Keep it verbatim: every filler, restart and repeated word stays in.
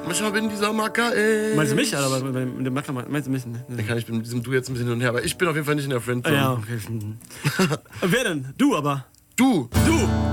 Manchmal bin dieser Macker, ey. Meinst du mich? Aber mit dem Macker meinst du mich? Ne? Ich kann ich bin mit diesem Du jetzt ein bisschen hin und her, aber ich bin auf jeden Fall nicht in der Friendzone. Ja, okay. Wer denn? Du aber. Du. Du.